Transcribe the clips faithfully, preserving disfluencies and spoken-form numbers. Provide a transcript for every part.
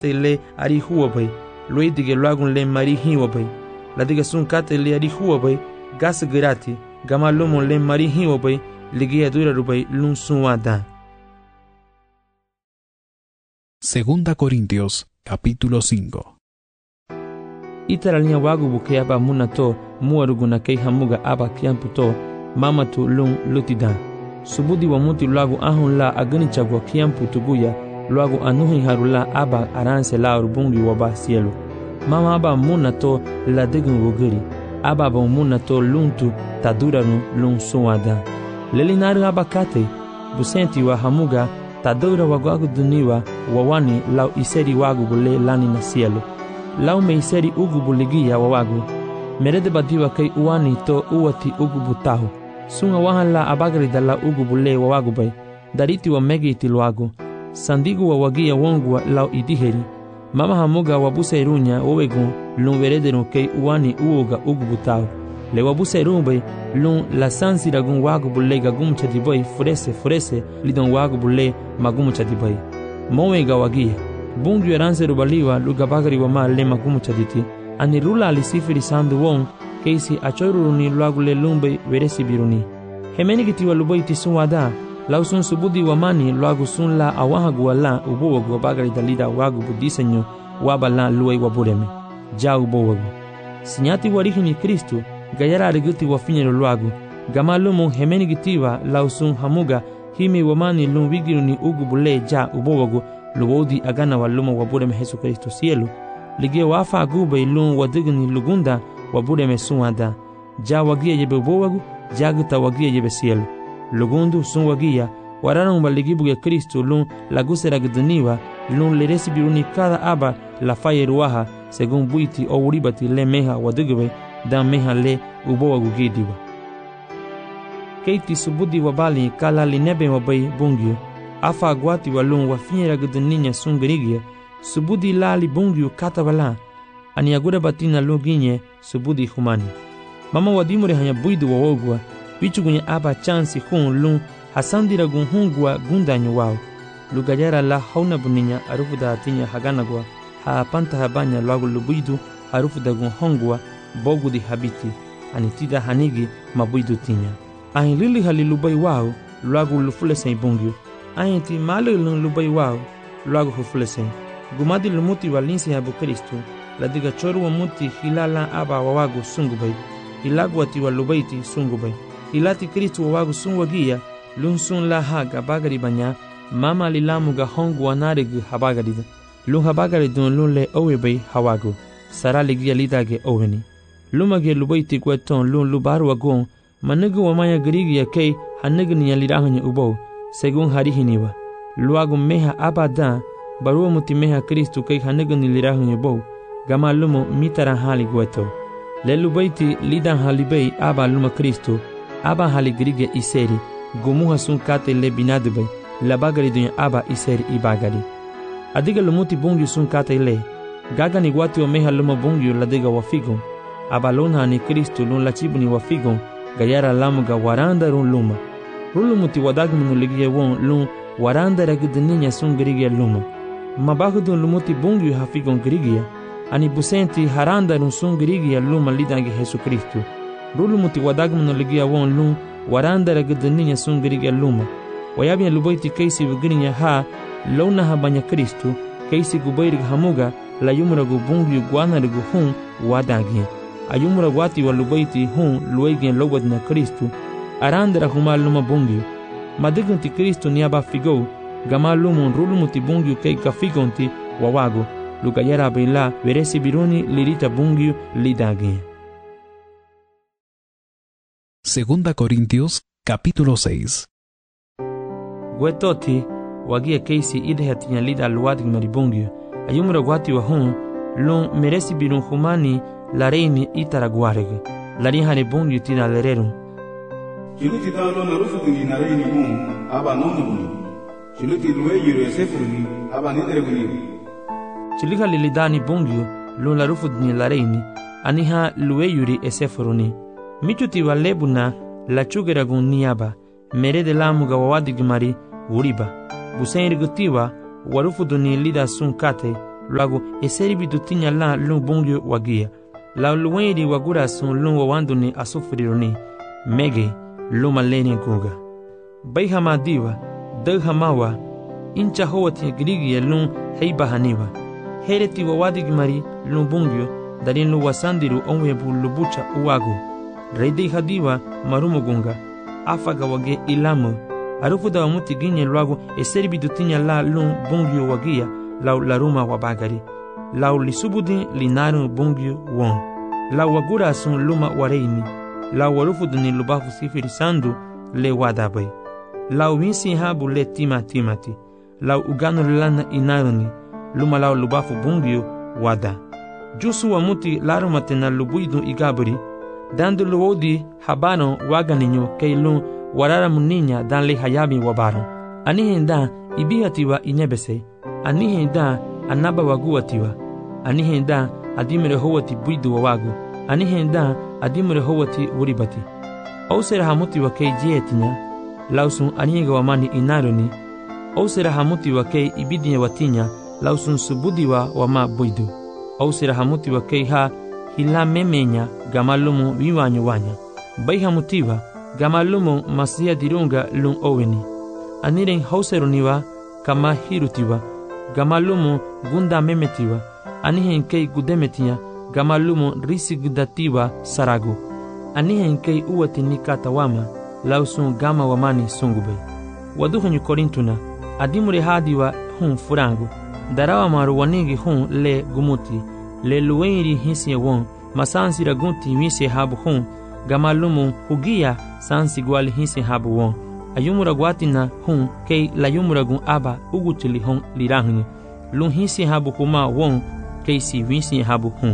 le ari huwabai loidige luagun le mari hiwabai ladiga sun kate le ari huwabai gas grati gama lomo le mari hiwabai ligia dura rubai lun sunwada. Segunda Corintios, capítulo cinco. Itaralia wagu buke aba munato muaruguna kei hamuga aba kiamputo mamatu lun lutida. Subudi wa muti luagu ahun la agani chagwa kiampu tuguya luagu anuhi harula aba aranse la urubungi waba cielo. Mama aba munato la degun wogiri. Aba ba munato luntu taduranu lun suwada. Lelinaru aba kate busenti wa hamuga tadura wagwagu duniwa wawani lau iseri wagu bule lani na cielo. Lau me iseri ugu buligia wawagu. Merede badiwa kei uwani to uwati ugu butahu. Sunga wahan la abagari da la ugu bule wawagu bay. Dariti wa megi itiluagu. Sandigu wa wagia wongwa lau idiheri. Mama hamuga wabuse irunya wawegu lun verede no kei uwani uoga ugu butahu. Le wabuse irubay lun la sansi ragun wagu bule gagum chadibay furese furese lidon wagu bule magum chadibay. Mowega wagia. Bungu eranse rubaliwa lugabagari wa ma le magum chaditi. Ani rula alisifiri sandu wong keisi achoiruni luagu le lumbe veresi biruni. Hemeni kitiwa lubay tisuwada. Lausun subudi wa mani luagu sun la awahagu wa la ubuwagu wa bagari dalida wagu budisenyo waba la luay wabureme. Ja ubuwagu. Sinyati warihini Kristu gayara ariguti wa finyero luagu. Gama lumu hemeni kitiwa lausun hamuga himi wa mani lum wigiruni ugu bule ja ubuwagu luwodi agana wa lumu wabureme Jesu Kristu cielo. Ligia wafa agube ilun wadigni lugunda wabureme sunwada. Ja wagia yebe ubuwagu jaguta wagia yebe cielo. Lugundu sun wagia wararan baligibuge Kristo lun lagusera gduniwa lun leresi biruni cada aba la fayeruaha según buiti o uribati le meha wadigbe dan meha le ubowa gugidiwa. Keiti subudi wabali kala linebe wabai bungyo afa agwati walun wafinyera gduninya sun gerigia subudi lali bungyo katavala ani agura batina luginye subudi humani. Mama wadimure hanya buidu wawogwa Wichugunye aba chansi hun lun hasandira gun hungwa gundanyo wao. Lugayara la hauna buninya arufu da atinya haganagwa. Ha panta habanya luagu lubuidu arufu da gun hongwa bogu di habiti. Anitida hanigi mabuidu tinya. Ahin lili hali lubai wao luagu lufule sen bungyo. Ahin ti mali lun lubai wao luagu hufule sen. Gumadi lumuti walinsi habu Kristu. Ladiga choru wa muti hilala aba wawagu sungubai. Ilagwa ti walubaiti sungubai. Ilati Kristu wawagu sun wagia lun sun la haga bagari banya mama lilamu ga hongu wanarigu habagari lun habagari dun lun le owebay hawagu sara ligia lidage oweni lumage lubaiti kweton lun lubaru wagon manigu wamaya garigia kei hanigu niya lirahanya ubo segun harihiniwa luagu meha abada barua muti meha Kristu kei hanigu ni lirahanya ubo gama lumo mitara hali gweto le lubaiti lidan halibay aba luma Kristu aba hali grige iseri gumuha sun kate le binadube la bagari dunya aba iseri ibagari adiga lumuti bungi sun kate le gaga ni wati wa meha luma bungi la diga wafigon aba luna ni Kristu lun la chibuni wafigon gayara lamuga waranda run luma rulumuti wadagmunu ligie won lun waranda ragidninya sun grige luma mabagudun lumuti bungi hafigon grige ani busenti haranda run sun grige luma lidangi Jesu Kristu Rulumuti wadagmunu ligia won lun waranda ragdaninya sun giriga luma. Wayabnya lubaiti keisi vigirinya ha launa habanya Kristu keisi gubayrig hamuga la yumra gubungi guana rigu hun wadagi. Ayumra wati wa lubaiti hun luegien lobadna Kristu arandra huma luma bungi. Madigunti Kristu niaba figo gama lumun rulumuti bungi kei kafigonti wawago lugayara bila veresi biruni lirita bungi lidagi. Segunda Corintios, capítulo seis. Gwetoti wagia keisi idhe tinyalida luwadig maribungyo ayumra gwati wa hun lun meresi birun humani lareini itaraguareg lari hane bungyo tina lererun Chiluti talo na rufu dini nareini hun aba nonumuni Chiluti luwe yuru esefuni aba nidreguni Chilika lilidani bungyo lun la rufu dini lareini aniha luwe yuri esefuruni Michuti wa lebuna la chugeragun niaba merede lamuga wawadig mari uriba busenri gutiwa warufu duni lida sun kate luego eseribi dutinya la lun bungyo wagia. La luenri wagura sun lun wawanduni asufriruni, mege luma leni guga. Baihama diva, daghamawa, incha howati grigi lun heiba haniva. Hereti wawadi gimari lun bungyo, darin lu wasandiru onwebu lubucha uwagu. Reidi hadiva marumugunga, afaga wage ilamu. Arufuda wamuti ginye luagu eseribi dutinya la lun bungyo wagia, lau laruma wabagari. Lau lisubudi linaru bungyo won. Lau wagura sun luma wareini. Lau warufuduni lubafu sifiri sandu le wadabai. Lau winsi habu le tima timati. Lau uganu lana inaruni. Luma lau lubafu bungyo wada. Jusu wamuti larumate na lubuidu igaburi. Dandu luodi habano waganinyo kei lun warara muninya dan le hayabi wabaro. Anihenda ibihatiwa inyebese. Anihenda anaba waguatiwa. Anihenda adimere howati buidu wawagu. Anihenda adimere howati uribati. Ausera hamuti wa kei jietinya. Lausun aniga wamani inaruni. Ausera hamuti wa kei ibidinya watinya. Lausun subudiwa wama buidu. Ausera hamuti wa kei ha hila memenya gamalumu viwanyo wanya. Bai hamutiwa gamalumu masia dirunga lun oweni. Aniren hauseruniwa kama hirutiwa. Gamalumu gunda memetiwa. Anihen kei gudemetiya gamalumu risi gudatiwa saragu. Anihen kei uwati nikata wama lausun gama wamani sungubei. Waduhanyu korintuna adimure hadiwa hun furangu. Darawa maru wanigi hun le gumuti. Le luenri hisi won masansi ragunti wisi habu hun. Gamalumu hugia sansi gwali hisi habu won. Ayumura guatina hun kei layumura gun aba ugutili hun lirahni. Lun hisi habu huma won kei si wisi habu hun.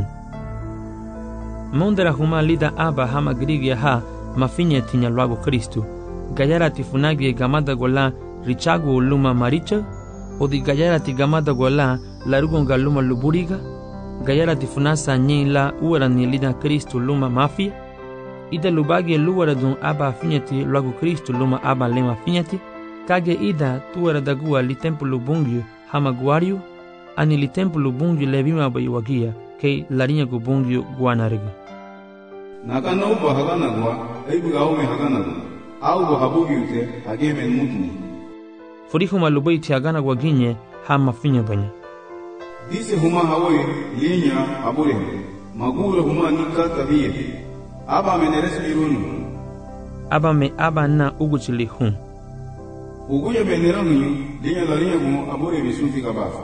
Mondera huma lida aba hama grigia ha mafinya tinya luago Kristu. Gayara tifunagi gamada gola richagu luma maricha. Odi gayara ti gamada gola larugonga luma luburiga. Gayara tifunasa nyila uara ni lida Kristu luma mafia. Ida lubagi luara dun aba finyati luago Kristu luma aba lema finyati. Kage ida tuara dagua li templu bungyu hama guariu. Ani li templu bungyu levima bayuagia kei larinya gu bungyu guanariga. Nakana uba hagana gua, aibu gaume hagana gua. Au gua habugi ute hageme mutni. Furihu malubai ti hagana gua ginye hama finya banya. Dise huma hawaii linya abure. Magura huma nikata biye. Aba meneres mirunu. Aba me aba na uguchili hun. Uguya menerangu linya larinya gu abure bisunti kabafa.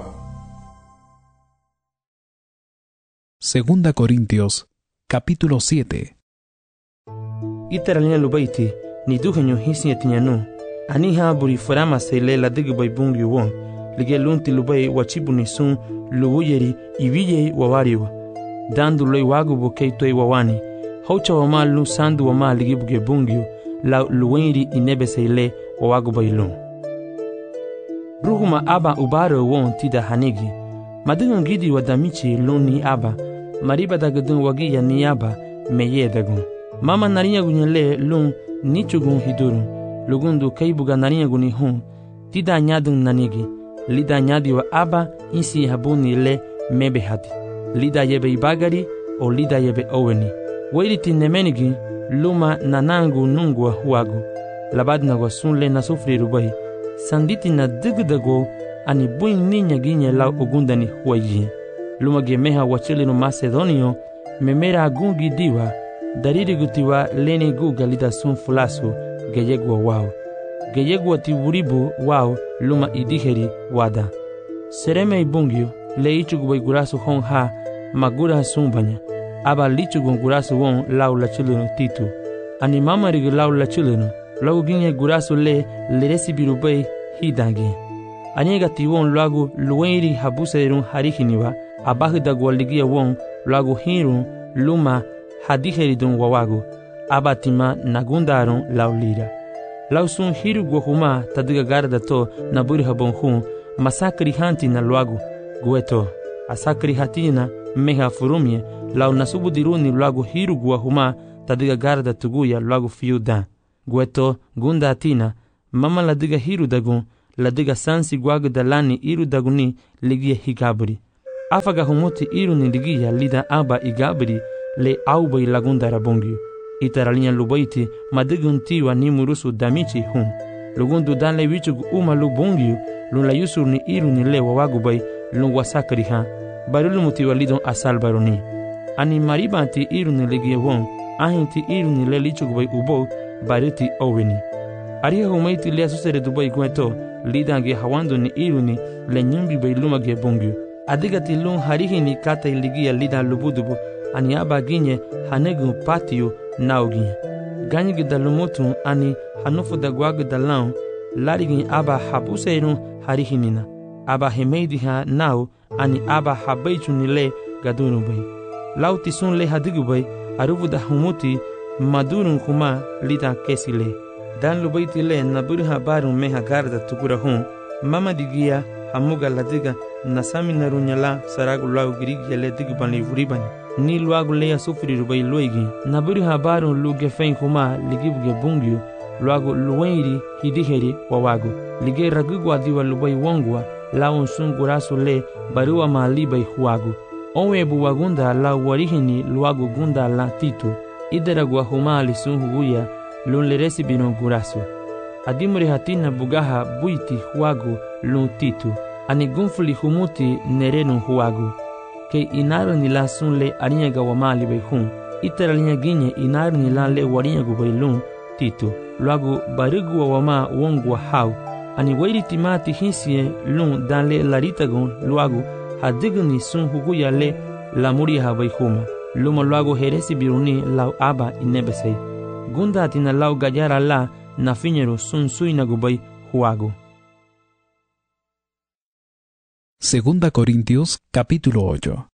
Segunda Corintios, capítulo siete. Itaralina lubaiti, ni duhenyo hisi tinyanu. Aniha buri farama se le la digubay bungi won. Lige lunti lubay wachibu ni sun luwuyeri iwiye wawariwa. Dandu loy wagu bukei toi wawani. Haucha wama lu sandu wama ligibuge bungio. La luwenri inebe se le wawagu bailun. Ruhuma aba ubaro won tida hanigi. Madigan gidi wadamichi luni aba. Mariba dagadun wagiya niyaba meye dagun. Mama narinya gunyele lun nichugun hidurun. Lugundu kaibuga narinya guni hun. Tida nyadun nanigi. Lida nyadi wa aba insi habuni le mebe hati. Lida yebe ibagari o lida yebe oweni. Wairiti nemenigi luma nanangu nungwa huagu. Labadna wa sunle na sufri rubai. Sanditi na digdago ani buin ninya ginye la ugundani huayi. Luma gemeha wachilinu Macedonio memera gungi diwa dariri gutiwa leni guga lida sun fulasu geyegwa wao. Geyegwa tiwuribu wao luma idiheri wada. Sereme ibungyo le ichugubay gurasu hon ha magura sumbanya. Aba lichugun gurasu won lau la chilinu titu. Ani mama rigi lau la chilinu. Lau ginye gurasu le leresi birubay hidangi. Anyega tiwon luagu luenri habuserun harihiniwa. Abahida gwaligia won luagu hirun luma hadiheridun wawagu. Abatima nagundarun laulira. Lausun hiru guahuma tadiga garda to naburi habon hun. Masakri hanti na luagu gueto. Asakri hatina meha furumye. Lau nasubudiruni luagu hiru guahuma tadiga garda tuguya luagu fiudan. Gueto gunda atina. Mama ladiga hiru dagun. Ladiga sansi guagu dalani iru daguni ligia higaburi. afaga humuti iruni ligia lida aba igabri le aubai lagundara bongyu. Itaralinha lubaiti madiguntiwa ni murusu damichi hun. Lugundu danle wichugu uma lu bongyu lun la yusur ni iruni le wawagubai lun wasakari ha. Barulu mutiwa lidon asal baroni. Ani maribanti iruni ligia won. Ahinti iruni le lichugubai ubo bariti oweni. Ariha humaiti le asusere dubai gueto lidange hawando ni iruni le nyimbi bai lumage bongyu. Adigati lun harihini kata iligia lidan lubudubu ani aba ginye hanegu patio nauginye. Ganyigi da lumutu ani hanufu da guagu da laun larigin aba habuseirun harihinina. Aba hemeidi ha nau ani aba habaichu nile gadunu bai. Lauti sun le hadigu bai arubu da humuti madurun kuma lidan kesi le. Dan lubaiti le naburu habarun meha garda tukura hun mama digia hamuga ladiga nasami narunyala saragu lau girigi le digban le vuribani. Ni luagu leya sufri rubai luigi naburi habaru luge fein kuma ligibuge bungyu luagu luwairi hidiheri wawagu lige ragugu adiwa lubai wongwa laun sungurasu le barua malibai huagu onwe buwagunda la warihini luagu gunda la titu idaragwa huma lisunhuguya lun leresi bino gurasu adimure hatina bugaha buiti huagu lun titu ani gunfuli humuti nerenu huagu ke inaru ni la sun le arinya gawamali bai hun itara linya ginye inaru ni la le warinya gu bai lun titu luagu barigu wa wama wongwa hau ani wairi timati hinsie lun dan le laritagun luagu hadigu ni sun huguya le lamuri ha bai huma luma luagu heresi biruni lau aba inebesei gunda tina lau gayara la na finyero sun suina gu bai huagu. Segunda Corintios, capítulo ocho.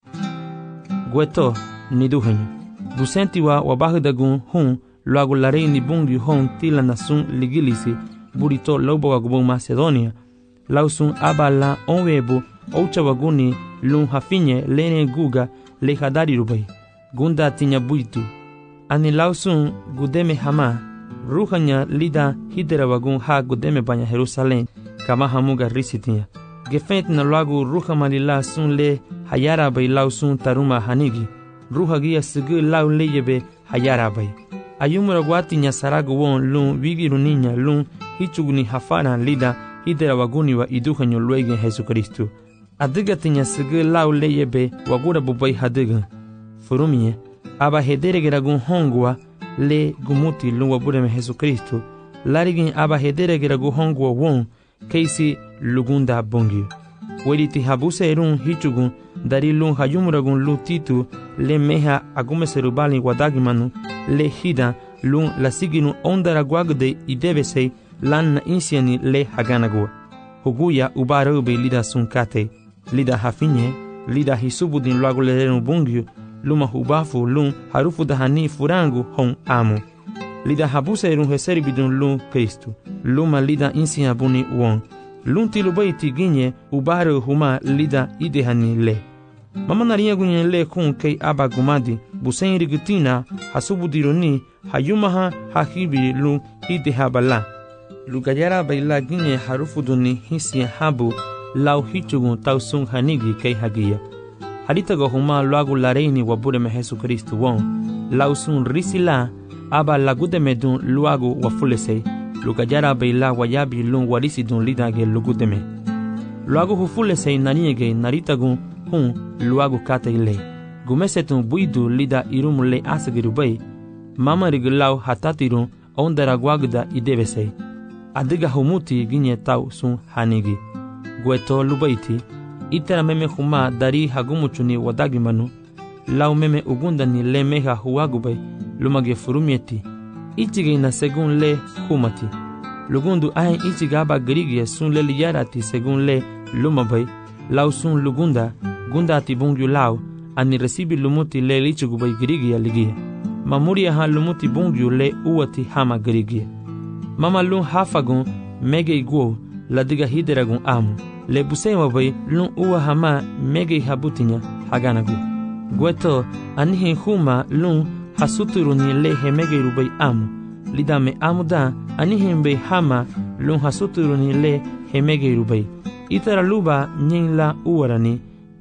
Gueto, ni duhenyo. Busentiwa wabahudagun hun, luagu larei ni bungi hon tila nasun ligilisi, burito lobo wagubun Macedonia. Lausun abala onwebu, oucha waguni, lun hafinye, lene guga, le hadari rubai. Gunda tinya buitu. Ani lausun gudeme hama, ruhanya lida hidera wagun ha gudeme banya Jerusalem, kama hamuga risitinya. Gefent na luagu ruha malila sun le hayara bai lau sun taruma hanigi. Ruha gia sigi lau leyebe hayara bai. Ayumura guati nya saragu won lun wigiru ninya lun hichuguni hafana lida hidera waguni wa iduhanyo luegen Jesucristo. Adiga tinya sigi lau leyebe wagura bubai hadiga. Furumie, aba hedere geragun hongwa le gumuti lun wabureme Jesucristo. Larigin aba hedere geragun hongwa won keisi lugunda bongyu. Weliti habuse erun hichugun dari lun hayumuragun lu titu le meha agume serubali wadagimanu le hida lun lasiginu ondara guagde idebesei lan na insiani le haganagua. Huguya ubarube lida sunkate, lida hafinye, lida hisubudin luagu lerenu bongyu, luma hubafu lun harufu dahani furangu hon amu. Lida habuse erun heseri bidun lun Kristu, luma lida insia buni won. Lun tilubaiti ginye ubaru huma lida idehani le. Mama naria gunye le kun kei aba gumadi, busen rigutina, hasubudironi, hayumaha hakibi lun idehabala. Lugayara baila ginye harufuduni hisi habu, lau hichugun tausun hanigi kei hagia. Haritago huma luagu lareini wabureme Jesucristo won, lau sun risila, aba lagudeme dun luagu wafulesei. Lugayara baila wayabi lun warisi dun lidage lugudeme. Luagu hufulesei naniege naritagun hun luagu kata ile. Gumesetun buidu lida irum le asagirubai. Mama rigilau hatatirun ondara guagda idebesei. Adiga humuti ginye tau sun hanigi. Gueto lubaiti. Itera meme huma dari hagumuchuni wadagimanu. Lau meme ugundani le meha huagubai lumage furumieti. Ichige na segun le humati. Lugundu ahen ichiga aba girigie sun le liyarati segun le lumabai. Lau sun lugunda gunda ati bungyu lau ani resibi lumuti le lichigubai girigia ligia. Mamuria ha lumuti bungyu le uati hama girigia. Mama lun hafagun mege iguo ladiga hideragun amu. Le busema bai lun uwa hama mege habutinya haganagu. Gueto anihin huma lun hasuturuni le hemege rubai amu. Lidame amuda anihin bai hama lun hasuturuni le hemege rubai. Itara luba nying la uwarani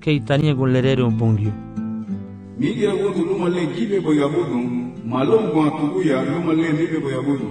kei tania gun lerero bungyo. Migira gotu luma le gibe boyabudu, malongo atuguya luma le nibe boyabudu.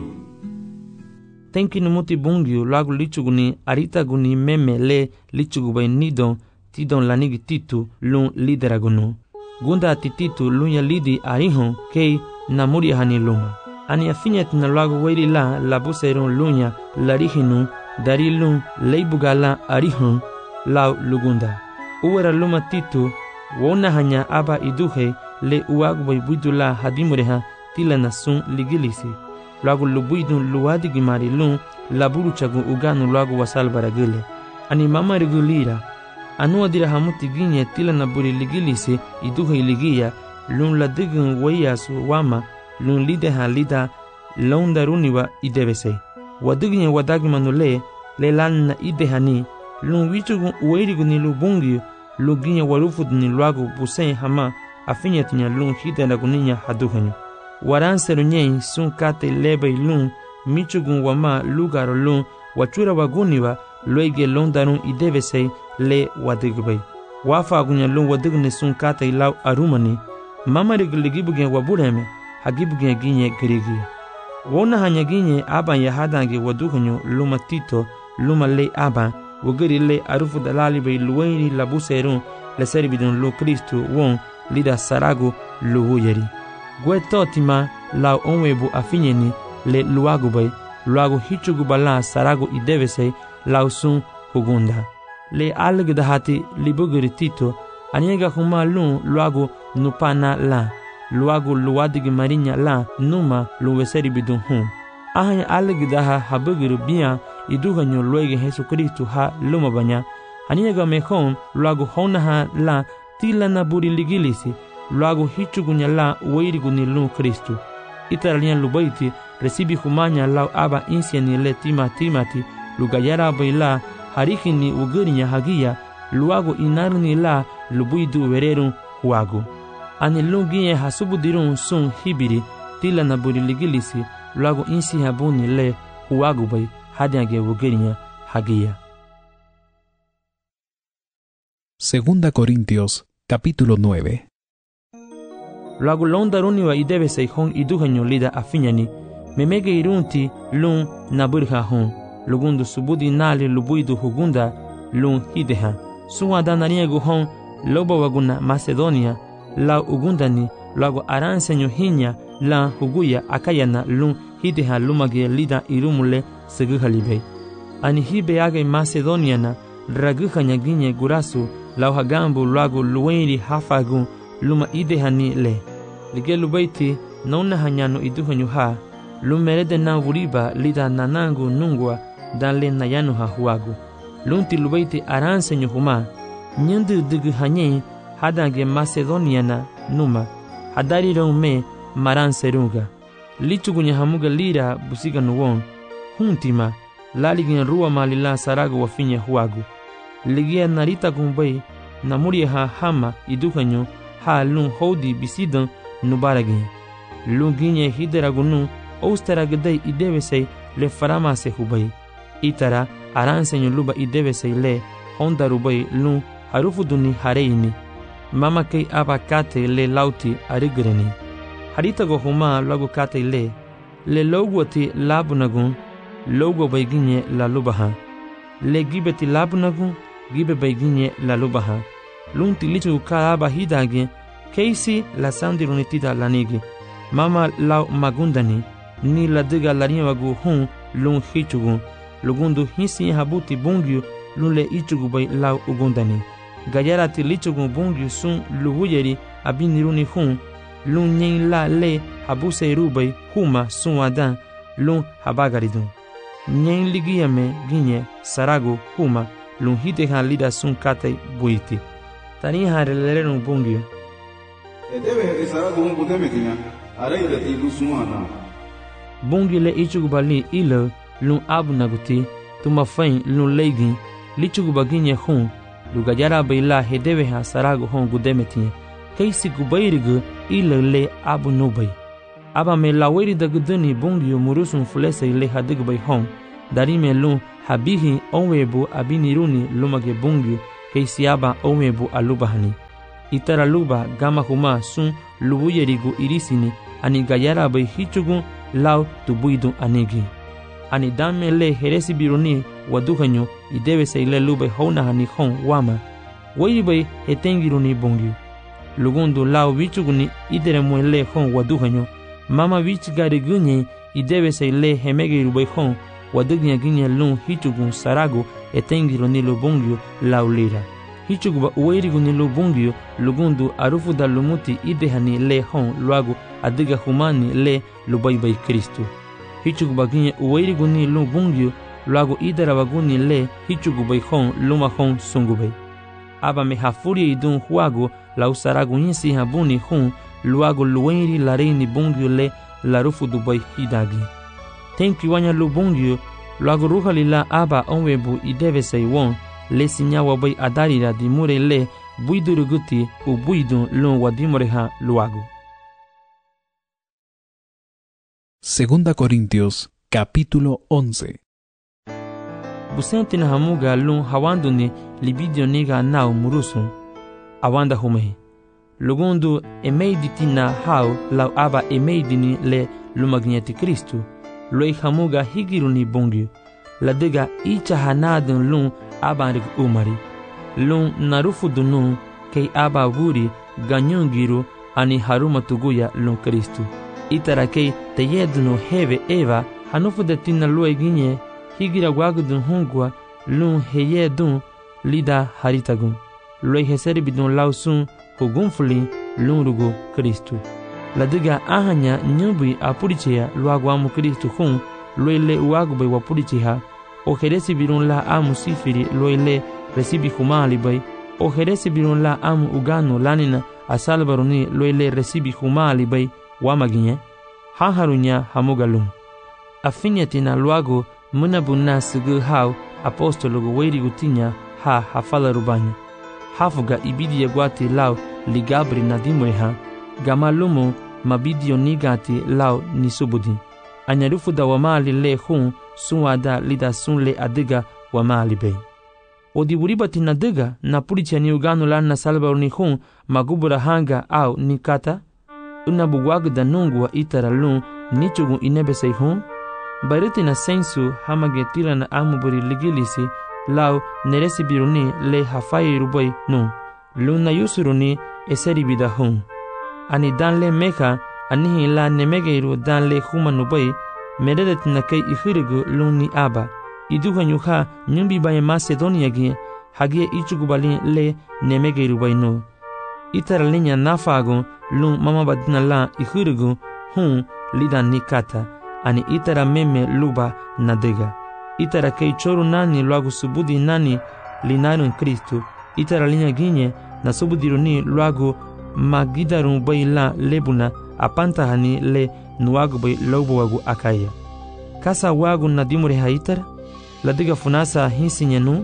Tenki numuti bungyo lagu lichuguni arita guni meme le lichugubay nidon tidon lanigi titu lun lideragunu. Gunda tititu lunya lidi arihon kei namuri hani luma. Ani afinyat na lagu wairi la labuserun lunya larihinu dari lun leibugala arihon lau lugunda. Uwera luma titu wona hanya aba iduhe le uagubay buidula hadimureha tila na sun ligilisi. Lagu lubuidun luadi gimari lun laburu chagu uganu lagu wasal baragile. Ani mama regulira anu adira hamuti ginye tila na buri ligilisi iduhe iligia lun ladigun wayasu wama lun lideha lida laundaruniwa idebese. Waduginye wadagimanule le lanna idehani lun wichugun uwairiguni lubungi luginye warufudni lagu busen hama afinyatinya lun hidenaguninya haduhanyu. Waranseru nyei sun kate lebe lun michugun wama lugaro lun wachura waguniwa loige londarun idebese le wadigubay. Wafa agunya lun wadigne sun kate lau arumani mamarigigibugen wabureme hagibugen ginye girigi. Wona hanya ginye aban yahadange waduhanyu luma tito luma le aban wagiri le arufu dalali bay luwairi labuserun le seribidun lu Kristu won lida saragu luwuyeri. Gwe totima lau onwebu afinyeni le luagubay luagu hichugubala saragu idevese lau sun hugunda. Le algdahati libugiri tito aniega huma lun luagu nupana la luagu luadigi marinya la numa luweseri bidun hum. Ahanya algdaha habugiri biya iduhanyo luege Jesu Kristu ha luma banya aniega mehon luagu honaha la tila na buri ligilisi luagu hichugunya la uwairiguni lun Kristu. Itaralian lubaiti recibi humanya lau aba insiani le tima timati lugayara baila harikini ugurinya hagia luagu inarni la lubuidu wererun huagu. Ani lungiye hasubudirun sun hibiri tila na buri ligilisi luagu insi habuni le huagu bay hadiange ugurinya hagia. Segunda Corintios, capítulo nueve. Luagu londaruniwa idebese hon iduhanyo lida afinyani memege irunti lun naburha hon lugundu subudi nali lubuidu hugunda lun hideha suwa dananiegu hon loba waguna Macedonia la ugundani luagu aransenyo hinya la huguya akayana lun hideha lumage lida irumule seguhalibei. Ani hibe age Macedoniana raguhanya ginye gurasu la hagambu luagu luwenri hafagun luma idehani le. Lige lubaiti nauna hanyano iduhanyu ha lumerede na wuriba lida nanangu nungwa dan le nayanu ha huagu. Lunti lubaiti aransenyo huma nyandu dugu hanye hadange Macedoniana numa hadari me maranserunga. Lichugunya hamuga lira busiga nuwon huntima laligin ruwa malila saragu wafinya huagu. Ligia narita gumbay namuria ha hama iduhanyu ha lun hodi bisidan nubaragin. Lunginye hideragunu ousteragdei idebesei le faramase hubay. Itara aransenyo luba idebesei le hondarubay lun harufuduni hareini. Mama kei aba kate le lauti arigreni. Haritago huma lagu kate le. Le logwati labunagun logo bayginye la lubaha. Le gibeti labunagun gibe bayginye la lubaha. Lunti lichu kaaba hidage keisi la sandirunitida lanigi. Mama lau magundani ni la diga lariwagu hun lun hichugu. Lugundu hisi habuti bungyu lun le ichugu bay lau ugundani. Gayarati lichugu bungyu sun luhuyeri abiniruni hun lun nyen la le habuse rubay huma sun wadan lun habagaridun. Nyen ligiyame ginye saragu huma lun hiteha lida sun kate buiti. Tani hareleren bungyu. Edebe hede saragu hun budemetinya araida ti lusumana. Bungyu le ichugu bali ilo lun abunaguti tuma fain lun leigin lichugu baginye hun lugajara baila hedebe ha saragu hun gudemetinya keisi gubairigu ilo le abunubay. Aba me laweri daguduni bungyu murusun fulese le hadigubay hon darime lun habihi onwebu abiniruni lumage bungyu keisiaba omebu alubahani. Itara luba gama huma sun lubuyerigu irisini ani gayara bai hichugun lau tubuidun anigi. Ani dame le heresi biruni waduhanyo idebe se ile lube hona hani hon wama. Wairi bai hetengiruni bongi. Lugundu lau vichuguni idere muele hon waduhanyo. Mama vichigari gunye idebe se ile hemegiru bai hon wadugnya ginye lun hichugun sarago etengiruni lubongyo lau lira. Hichuguba uwairigu ni lubongyo lugundu arufu da lumuti idehani le hon luagu adiga humani le lubaibai Kristu. Hichuguba ginye uwairigu ni lubongyo luagu idarabaguni le hichugubai hon luma hon sungubai. Aba me hafuria idun huagu la usaragu nyisi habuni hon luagu luwairi lareini bongyo le larufu dubai hidagi. Tenki wanya lubongyo luagu ruhalila aba onwebu ideve saiwon le sinyawa bai adarira di mure le buiduruguti u buidun lun wadimoreha luagu. Segunda Corintios, capítulo once. Busenti na hamuga lun hawanduni libidio niga nau murusun awanda humehi. Lugundu emeiditina hau lau aba emeidini le lumagnyati Kristu loi hamuga higiruni bongyu ladega icha hanadun lun abanrik umari lun narufu dunun kei aba wuri ganyungiru ani haruma tuguya lun Kristu itara kei teyedunu heve eva hanufu detina lue ginye higira wagudun hungwa lun heyedun lida haritagun loi heseribidun lausun hugunfuli lun rugu Kristu ladega ahanya nyubui apurichea luagwamu Kristu hun loile uagubay wapurichiha o heresi birun la amu sifiri loile resibi humali bay o heresi birun la amu uganu lanina asalbaruni loile resibi humali bay wamaginye haharunya hamugalum afinyatina luago munabunna sigu hau apostologo weirigutinya ha hafala rubanya hafuga ibidi yagwati lau ligabri nadimweha gamalumu mabidio nigati lau nisubudi anyarufu da wamali le hun sunwada lida sunle adiga wamali bay odi buribati nadiga na puricha ni uganu lan na salba ni hun magubura hanga au nikata unabuwaga da nungwa itara lun nichugu inebesei hun bariti na sensu hamagetila na amuburi ligilisi lau neresi biruni le hafai rubai nu luna yusuruni eseribida hun ani danle meka anihi la nemegeiru danle humanubai meredet na kei ihirigu luni aba iduhanyuha nyumbi baye Macedonia gi hagie ichugubali le nemegeiru bai no itara linya nafagu lun mama badina la ihirigu hun lida nikata ani itara meme luba nadega itara kei choru nani luagu subudi nani linarun Kristu itara linya ginye na subudiruni luagu magidarun bai la lebuna apanta hani le nuagu bai lobo wagu akaya kasa wagu nadimure haitar ladiga funasa hinsinyanu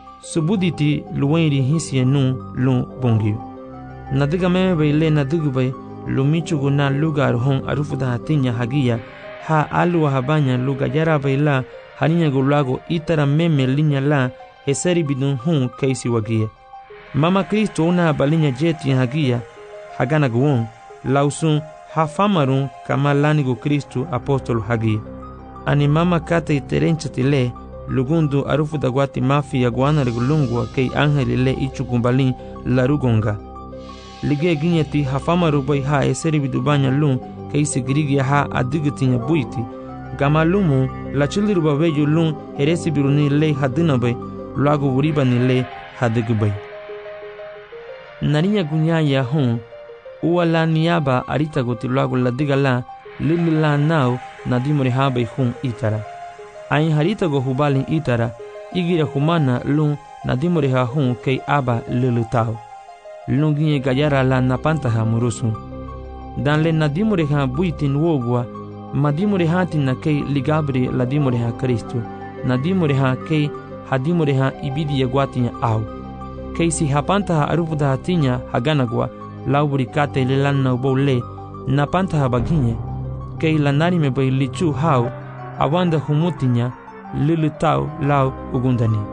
subuditi luwairi hinsinyanu lu bongiu nadiga meme bai le nadigu bai lumichugu na lugar hon arufuda hatinya hagia ha alu habanya luga yara bai la haninya gulago itara meme linya la heseri bidun hun kaisi wagia mama Kristo una balinya jeti hagia hagana guon lausun hafamarun kama lanigo Kristu apostolo hagia ani mama kate terenchitile lugundu arufu dagwati mafi ya guana regulungwa kei angeli le ichukumbalin larugonga lige ginyeti hafamaru bai ha eseri bidubanya lun kei sigirigi ha adigitinya buiti gama lumu la chiliru babeju lun heresi biruni le hadina bai luago buribani le hadigu bai narinya gunyaya hun uwala niaba arita goti luago ladiga la lilila nao nadimuri habai hun itara ain harita go hubalin itara igira humana lun nadimuri ha hun kei aba lilutao lun ginye gayara la napanta ha murusun dan le nadimuri ha buitin wogwa madimuri hatin na kei ligabri ladimuri ha Kristu nadimuri ha kei hadimuri ha ibidi yagwatinya au kei si hapanta ha arufuda hatinya haganagwa lauburi kate lelanna ubole napanta ha baginye kei lanari me bai lichu hau awanda humutinya lilutau lau ugundani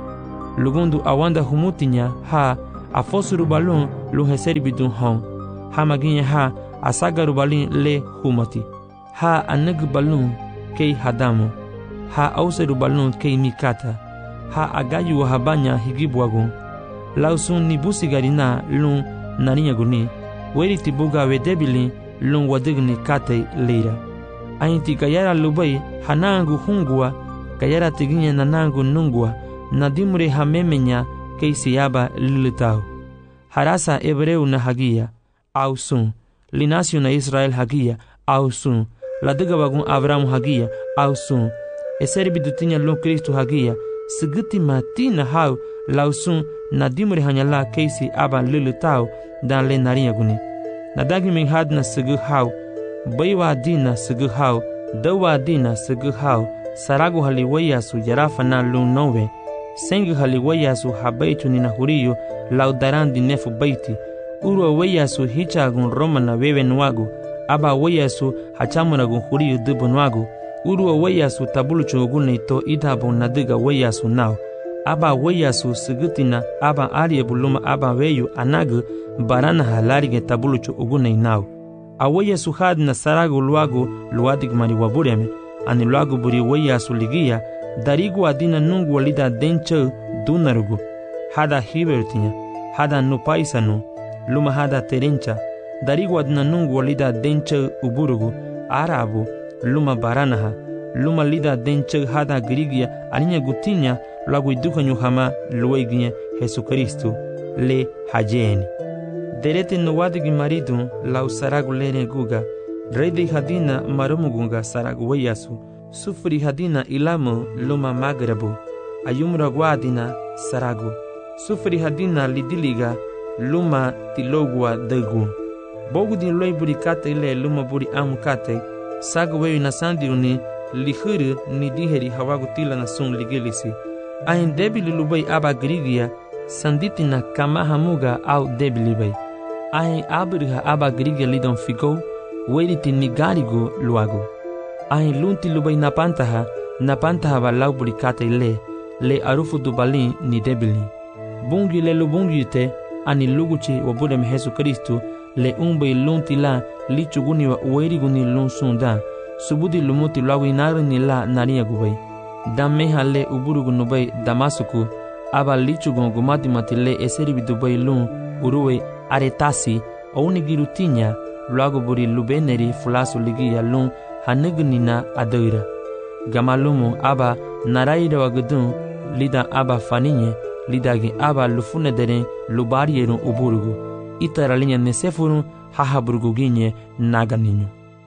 lugundu awanda humutinya ha afosuru balun lu heseri bidun hon ha maginya ha asagaru balin le humati ha anag balun kei hadamu ha auseru balun kei mikata ha agayu habanya higibwagun lausun ni busigarina lun narinya guni weri tibuga wedebili lun wadigni kate leira ainti kayara lubai hanangu hungua kayara tiginya nanangu nungua nadimure hamemenya keisiaba lilitau harasa hebreu na hagia ausun linasio na Israel hagia ausun ladiga bagun Abraham hagia ausun eseri bidutinya lun Kristo hagia sigiti matina hau lausun nadimure hanyala keisi aba lilitau dan le narinya guni nadagi min hadna sigu hau baiwa dina sigu hau dawa dina sigu hau saragu haliwaya su jarafa na lun nowe sengi haliwaya su habaitu nina huriyo laudaran di nefu baiti uro waya su hichagun roma na wewe nwagu aba waya su hachamuna gun huriyo dubu nwagu uro waya su tabulu chugune to idabo nadiga waya su nao aba waya su sigitina aba ariye buluma aba weyu anagu barana halarige tabulu chugune nao awaya su hadna saragu luagu luadig mari wabureme ani luagu buri waya su ligia darigu adina nungu walida denche dunarugu hada hibertinya hada nupaisanu luma hada terencha darigu adina nungu walida denche uburugu arabu luma baranaha luma lida denche hada grigia alinya gutinya luagu idukanyu hama lueginya Jesu Kristu le hajeni derete nuwadigi maridu lau saragu lene guga redi hadina marumugunga saragu wayasu sufri hadina ilamu luma magrabu ayumra guadina saragu sufri hadina lidiliga luma tilogwa degu bogudin loi buri kate le luma buri amu kate sagu weyu nasandiruni lihuru ni diheri hawagu tila na sun ligilisi ahin debili lubai aba grigia sanditina kama hamuga au debili bai ahin abirha aba grigia lidon figo weriti nigarigo luago ahin lunti lubai napantaha napantaha balau buri kate le le arufu dubalin ni debili bungi le lubungi te ani luguchi wabudem Jesu Kristu le umbe lunti la lichuguni wa ueriguni lun sunda subudi lumuti lawi inarini la nariya gubai dameha le uburugu nubai damasuku aba lichugon gumati matile eseri bidubai lun uruwe aretasi ounigirutinya luago buri lubeneri fulasu ligiya lun hanugunina adoira gamalumu aba naraira wagudun lida aba faninye lidagi aba lufune deren lubarierun uburugu itaralinya nesefurun hahaburguginye naganinyo.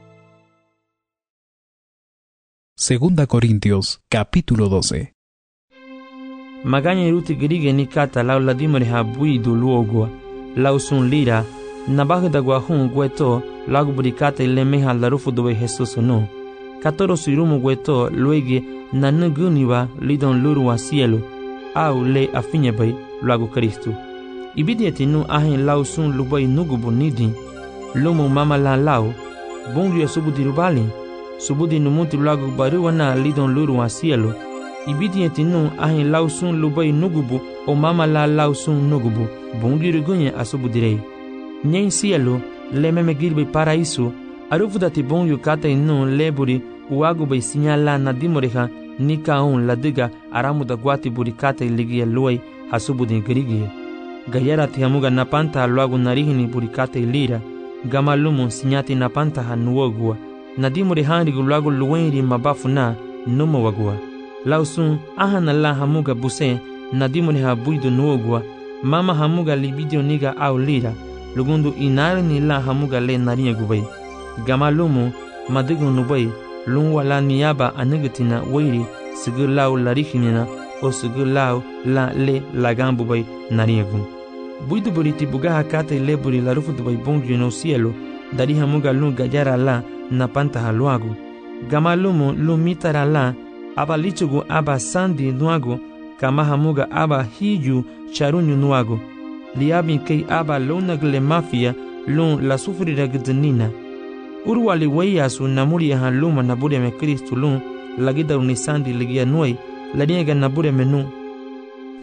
Segunda Corintios, capítulo doce. Maganya iruti girige ni kata lau ladimore ha buidu luogua, lau sun lira, nabagda guahun gueto, lau burikata ile meha larufu dobe Jesus no. Katoro suirumu gueto, luege nanuguniwa lidon luru wa cielo, au le afinye bay, luagu Kristu. Ibidieti nu ahin lau sun lubai nugubu nidin, lumu mama la lau, bungu ya subudi rubali, subudi numuti luagu baruwa na lidon luru wa cielo. Ibidieti nu ahin lau sun lubai nugubu o mama la lau sun nugubu, bungu rugunye asubudirei. Nyen cielo, le meme girbe paraiso, arufudati bungu kata inu leburi, uagu bay sinyala na dimoreha, nika un ladiga aramuda guati burikata iligia luai hasubudin girigie. Gayara tihamuga napanta luagu narihini burikata ilira, gamalumu sinyati napanta hanuogua, nadimure hanrigu luagu luenri mabafu na numo wagua. Lausun ahana la hamuga buse, nadimure habuidu nuogua, mama hamuga libidio niga au lira, lugundu inarini la hamuga le nariya gubai. Gamalumu madigu nubai, lungwa la niyaba anigatina wairi, sigur lau larihimina, o sigur lau la le lagambu bai nariyagun. Buidu buriti bugaha kata ile buri la rufu dubai bungi no cielo, dari hamuga lu gajara la na panta haluagu. Gamalumu lu mitara la, aba lichugu aba sandi nuagu, kama hamuga aba hiju charunyu nuagu. Liabin kei aba lunagle mafia lun la sufrira gdnina. Urwali wayasu namuri ya haluma nabure me Kristu lun, lagida unisandi ligia nuai, laniega nabure menu.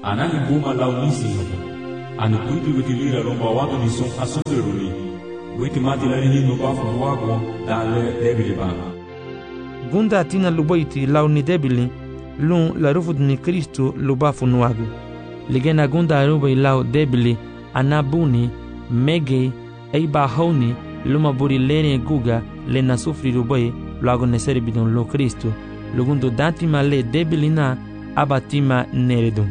Anani buma lau nisi anu kuipi witilira lomba watu ni son asonderuli witi mati la ni no bafu wago dale debili bana gunda tina lubaiti lau ni debili lun la rufut ni Kristo lubafu nuagu ligena gunda arubai lau debili anabuni mege eiba hauni luma buri lene guga le na sufri rubai luago neseri bidon lo Kristo lugundo datima le debili na abatima neredum.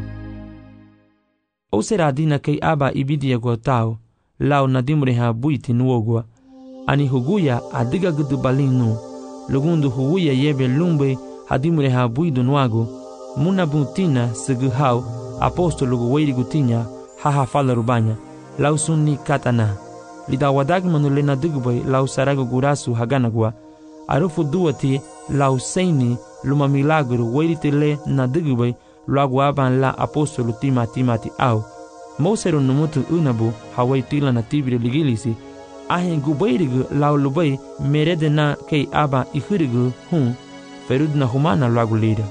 O será dina kei aba ibidia gwa tau, lau nadimreha buiti nuogwa, ani huguya adiga gudu balinu, lugundu huguya yebe lumbe hadimreha buidu nuago, muna buntina segu hau, apostolo gu weiri gutinya, haha fala rubanya, lau sunni katana. Lida wadagmanu lena dugubay lau sarago gurasu haganagwa, arufu duati lau seini luma milagro weiri tele na dugubay, luagu aban la apostolo tima timati au mosero numutu unabu hawai tila na tibire ligilisi ahen gubairigu lau lubai merede na kei aba ihirigu hun ferud na humana luagu lida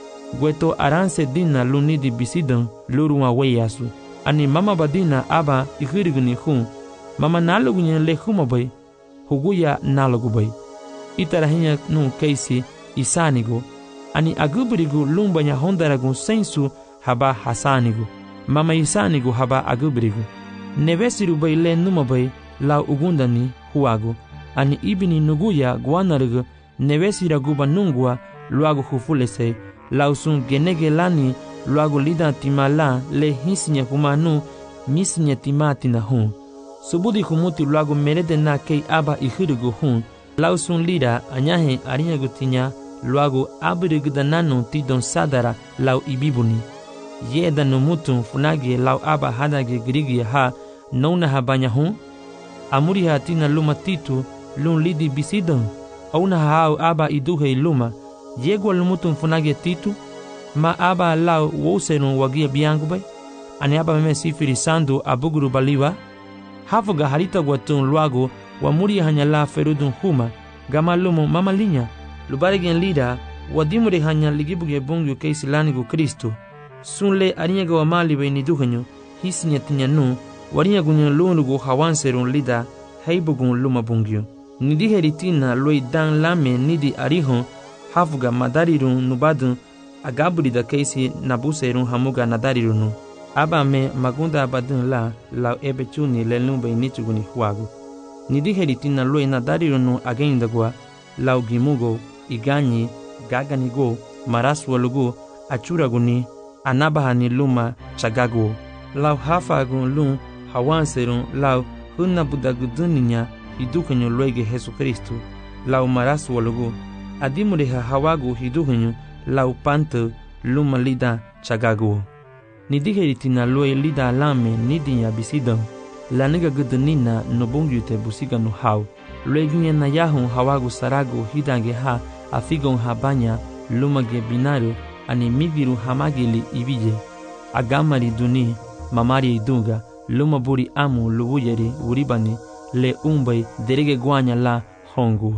gweto aranse dina lunidi bisidan lurunwa weyasu ani mama badina aba ihirigu ni hun mama nalugu nye le humabai huguya nalugu bai itarahinya nu keisi isanigo ani agubirigu lumbanya hondaragu sensu haba hasanigu mama isanigu haba agubirigu nevesiru bai le numa bai lau ugundani huagu ani ibini nuguya guanarigu nevesira guba nungua luagu hufulese lau sun genege lani luagu lida timala le hisinya humanu misinya timatina hun subudi humuti luagu merede na kei aba ihirigu hun lau sun lida anyahe arinyagu tinya luagu abirigudananu tidon sadara lau ibibuni yeda numutun funage lau aba hadage grigi ha nona habanya hun amuri hatina luma titu lun lidi bisidon auna hau aba iduhe luma yegwa lumutun funage titu ma aba lau woserun wagia biangu bay ani aba meme sifiri sandu abuguru baliwa hafuga harita gwatun luagu wa muri hanya la ferudun huma gama lumu mama linya lubarigen lida wadimure hanya ligibuge bungyu keisi lanigu Kristo sunle arinyaga wa mali be niduhanyo hisinya tinyanu warinyagu nyo lunugu hawanserun lida heibugun luma bungyu nidi heritina loi dan lame nidi arihon hafuga madarirun nubadun agaburida keisi nabuserun hamuga nadarirunu aba me magunda abadun la lau ebechuni lelumbe nichuguni huagu nidi heritina loi nadarirunu agendagwa lau gimugo iganyi gaganigo maraswalugo achuraguni anabahani luma chagago lau hafagun lum hawanserun lau hunabudaguduninya hidukanyo luege Jesu Kristo lau maraswalugo adimureha hawagu hidukanyo lau panto luma lida chagago nidiheritina lue lida lame nidinya bisidon laniga gudunina nobungyute busiga no hau lueginya na yahun hawagu sarago hidange ha afigon habanya lumage binaru ani migiru hamagili ibije agamari duni mamari idunga luma buri amu lubuyeri uribani le umbai derege guanya la hongu.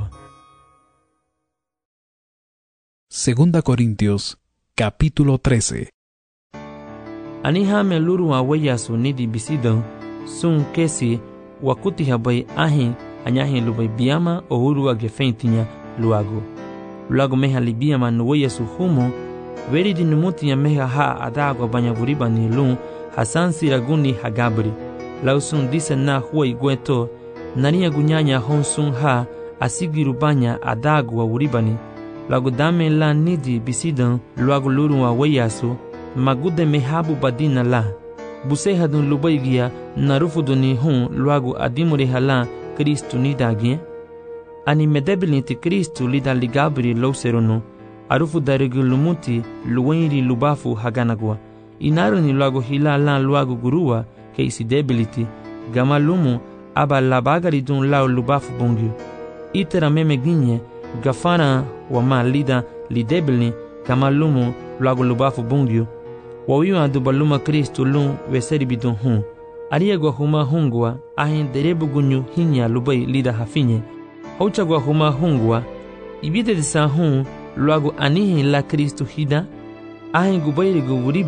Segunda Corintios capítulo trece. Anihame luru wa weyasu nidi bisidon sun kesi wakuti habai ahin anyahin lubai biyama ohuru wa gefentinya luago luago meha libiyama nuweyasu humo veri di numutinya meha ha adago banya vuriba ni lun hasan siraguni hagabri lausun disa na huwa igweto nania gunyanya honsun ha asigiru banya adago wa uribani luago dame la nidi bisidon luago luru wa weyasu magude mehabu badina la busehadun lubaigia narufuduni hun luago adimure hala Kristu nidagien ani medebilinti Kristu lida ligabri lauserunu arufu darigu lumuti luwenri lubafu haganagwa inaruni luago hila lan luago gurua keisi debiliti gama lumu aba labagari dun lau lubafu bungyu itera meme ginye gafana wama lida lidebilni gama lumu luago lubafu bungyu wawiwa dubaluma Kristu lun weseri bidun hun ariagwa huma hungwa ahin derebu gunyu hinya lubai lida hafinye hauchagwa huma hungwa ibide disa hun luago anihin la Kristu hida ahin gubairigu wuriba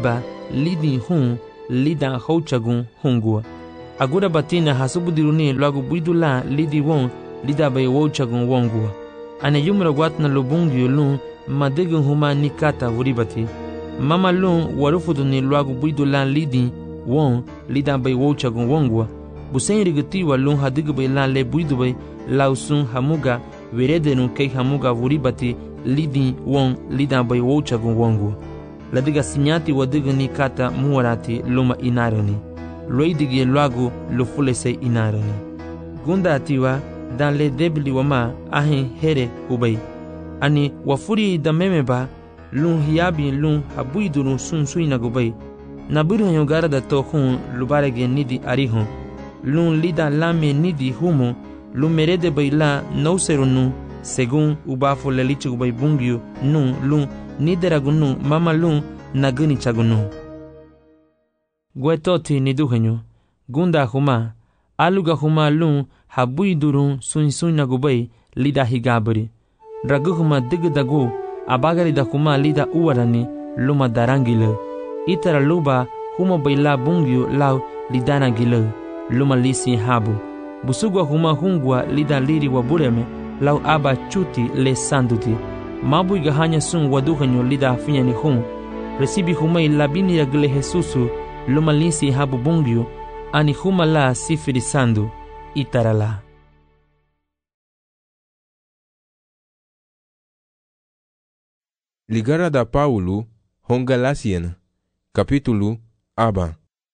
lidin hun lidan hauchagun hungua. Agora batina hasubudiruni lagu buidula lidi won lida bay wauchagun wongua. Ane yumra watna lubungi lun madegun huma nikata vuribati. Mama lun warufuduni lagu buidula lidi won lida bay wauchagun wongua. Busen rigatiwa lun hadigu bay lan le buidu bay lausun hamuga veredenu kei hamuga vuribati lidi won lida bay wauchagun wongua. Ladiga sinyati wadigu nikata muwarati luma inarani. Loidigi lagu lufulese inarani. Gunda atiwa dan le debli wama ahin here ubay. Ani wafuri da memeba lun hiyabi lun habuiduru sun suina gubay. Nabiru hanyogara da to hun lubarege nidi arihun. Lun lida lame nidi humo lun merede bay la nauserunu segun ubafo lelichu gubay bungyu nun lun nideragunu mama lun naguni chagunu. Guetoti niduhenyo gunda huma aluga huma lun habuidurun sun suina gubay lida higabri. Ragu huma digdagu abagari da huma lida uwarani luma darangile. Itara luba huma bayla bungyu lau lidana gile luma lisi habu. Busugwa huma hungwa lida liri wabureme lau aba chuti le sanduti. Mabu igahanya sun waduhenyo lida finyani hun. Resibi humay labini yagle Jesusu luma lisi habu bungyu ani huma la sifiri sandu itarala. Ligara da Paulo Hongalasiana capítulo aba.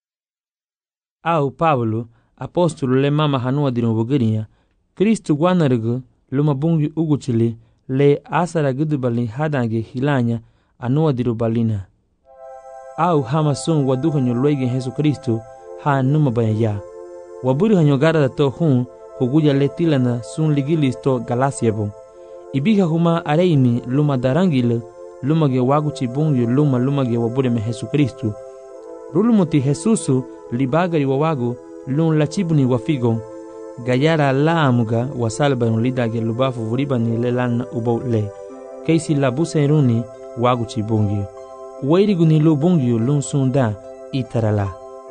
Au Paulo apóstolo le mama hanua dinu bugirinya Kristu gwanargu luma bungyu uguchili le asara gudubali hadange hilanya anua diru balina. Au hama sun waduhanyo loige Jesu Kristu ha numa bayaya. Waburi hanyo gara da to hun huguja letilana sun ligilis to galasiabo. Ibiha huma areimi luma darangile luma ge waguchi bungyo luma luma ge wabure me Jesu Kristu. Rulumuti Jesusu libagari wawagu lun lachibuni wafigo. Gayara la amuga wasalba lidage lubafu vuribani lelan ubo le. Keisi labuse runi waguchi bungyo. Wairi guni lu bungyu lun sunda itarala.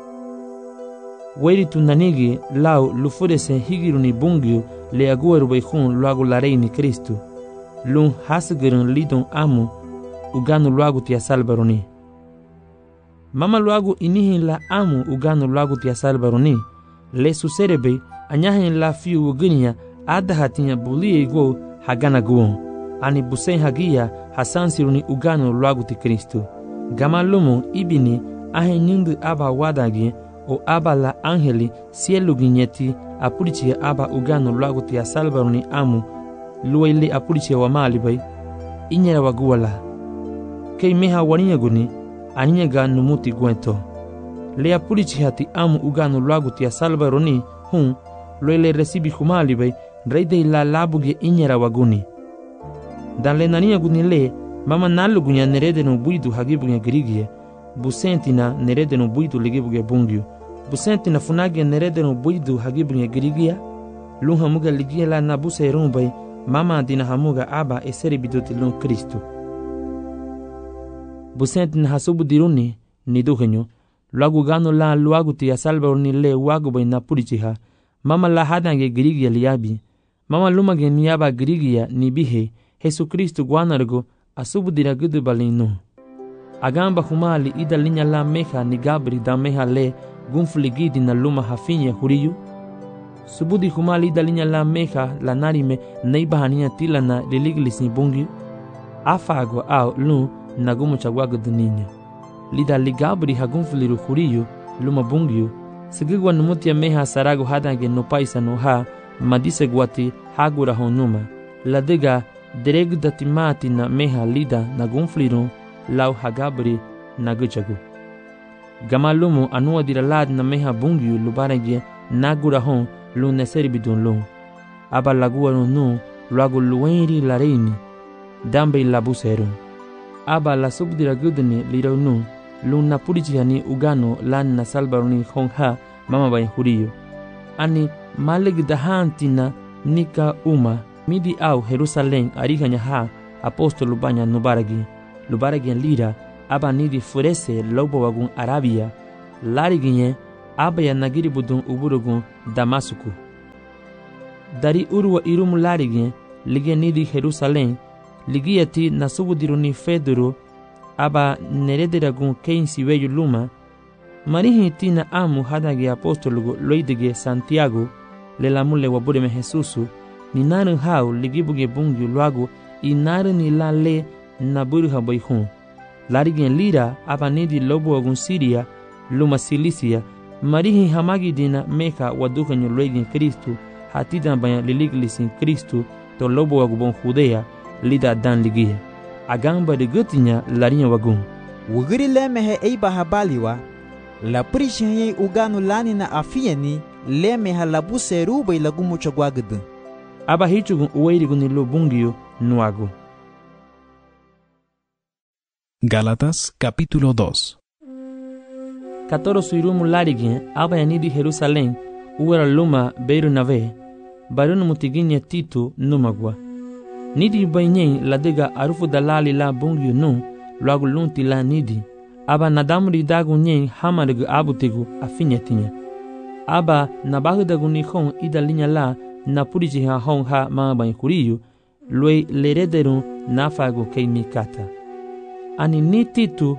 Wairi tunanigi lau lufurese higiruni bungyu le aguaru bayhun luagu lareini Kristu. Lun hasgirun lidun amu uganu luagu tia salbaruni. Mama luagu inihin la amu uganu luagu tia salbaruni. Le suserebe anyahin la fiu uginya adahatinya bulie igo hagana guon. Ani busen hagia hasansiruni uganu luagu ti Kristu. Gama lumu ibini ahe nyundu aba wadagi o aba la angeli sielu ginyeti apurichi aba uganu luaguti ya salbaruni amu luwaili apurichi wa malibay inyera waguwala. Kei meha waninya guni aninyega numuti gwento. Le apurichi hati amu uganu luaguti ya salbaruni hun luwaili resibi humalibay reide ila labuge inyera waguni. Dan le naninya guni le mama nalugunya nerede no buidu hagibunya girigie busentina nerede no buidu ligibuge bungyu busentina funage nerede no buidu hagibunya girigia lun hamuga ligia la na busa erumbay mama dina hamuga aba eseri biduti lun Kristu busentina hasubu diruni niduhenyo luagu gano la luagu ti asalbaruni le wagu bay napurichiha mama la hadange girigia liabi mama lumage niaba girigia nibihe Jesu Kristu gwanargo asubu dira gudu balinu. Agamba humali ida linya la meha ni gabri da meha le gunfligidi na luma hafinya huriyu. Subudi humali ida linya la meha la narime neiba hania tila na religlis ni bungi. Afagwa au lu na gumu chagwaga duninya. Lida ligabri ha gunfliru huriyu luma bungiyu. Sigigwa numutia meha sarago hadange no paisa no ha madise gwati hagura honuma. Ladega dereg datimati na meha lida na gunfliru lau hagabri na guchagu. Gamalumu anua diralad na meha bungyu lubarege nagura hon lu neseri bidun lu. Aba lagua nu luagu luenri lareini dambe labuseru. Aba la subdira gudni lirau nu lu napurichihani ugano lan na salbaruni hon ha mama bay huriyo. Ani maleg dahantina nika uma midi au Jerusalem arihanya ha apostol lubanya nubaragi lubaragi lira aba nidi furese lobo wagun Arabia, lariginye aba ya nagiri budun uburugun Damasuku. Dari urwa irumu lariginye lige nidi Jerusalem, ligiyati nasubudiruni Fedoro, aba nerederagun keinsi weyu luma, marihi tina amu hadage apostolugo loidige Santiago, le lamule wabureme Jesusu, ni naru hau ligibuge bungyu luagu i naru ni la le naburu haboihun. Larigen lira aba nidi lobo wagun Siria, luma Silisia, marihi hamagi dina meka wadukanyo loigen Kristu, hatidan bayan liliglisin Kristu, to lobo wagubon Judea, lida dan ligia. Agamba de gutinya larinya wagun. Wugiri lemehe eiba habaliwa, la prishinye uganu lani na afiyeni, lemeha labu seruba ilagumu chagwagadu. Aba hichugun uweirigun ilo bungio nuagu. Gálatas capítulo dos. Katoro suirumu larigin aba yanidi Jerusalem uwera luma Bernabé, barunu mutiginye Tito numagwa. Nidi bainyen ladega arufu dalali la bungio nu, luagu lunti la nidi. Aba nadamuri dagu nyen hamarigu abutigu afinyetinya. Aba nabahu dagu nihon ida linya la na puriji ha hon ha mabain kuriyu, lue lerederun nafagu kei mikata. Ani ni Titu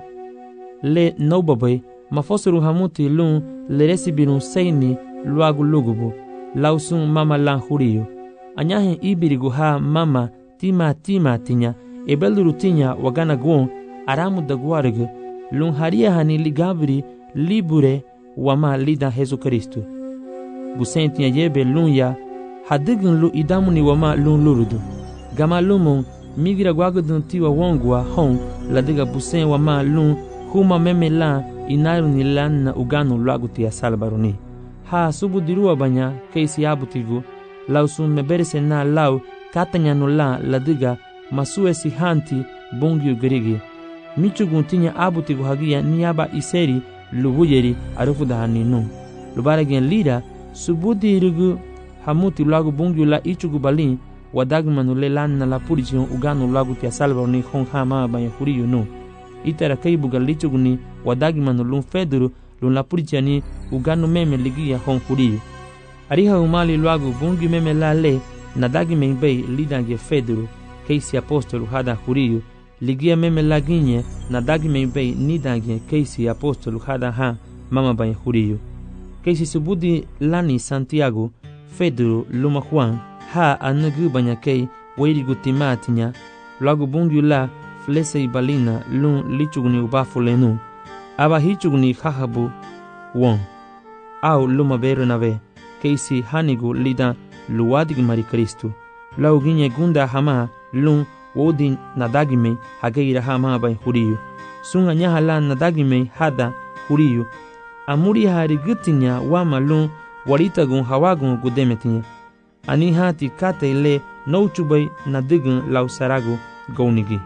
le nobabai mafosuru hamuti lun leresibirun seini luagu lugubu, lausun mama lan huriyu. Anyahin ibirigu ha mama tima tima tinya, ebeluru tinya wagana guon aramu daguarigu, lun haria hani ligabri libure wama lida Jesu Kristu. Busen tinya yebe lun ya, hadigin lu idamuni wama lun lurudu. Gama lumun migira gwagudun tiwa wongwa hon ladiga busen wama lun huma meme la inaru ni lan na uganu luagu tia salbaruni. Ha subu dirua banya keisi abutigu, lausun meberese na lau katanya no la ladiga masue si hanti bungyu gerigi. Michugun tinya abutigu hagia niaba iseri lubuyeri arufu da haninu. Lubaragen lira subudi irugu hamuti luagu bungyu la ichugu balin wadagmanu le lan na la purichion uganu luagu tia salbaruni hon hama banya huriyu nu. Itara kaibuga lichuguni wadagmanu lun Fedoro lun la purichiani uganu meme ligia hon huriyu. Ariha umali luagu bungi meme la le nadagi membei lidange Fedoro keisi apostolu hada huriyu, ligia meme la ginye nadagi membei nidange keisi apostolu hada ha mama banya huriyu. Keisi subudi lani Santiago Fedoro luma Juan ha anugu banya kei weirigu timatinya, luagu bungi la flese ibalina lun lichuguni ubafulenu. Aba hichuguni hahabu won au luma Bernabé keisi hanigu lida luwadig mari Kristu. Lau ginye gunda hama lun wodin nadagime hageira hama bain huriyu. Sunga nyaha la nadagime hada huriyu. Amuri hari gutinya wama lun waritagun hawagun gudemetinya. Ani hati kate le nouchubay nadigun lau saragu gaunigi.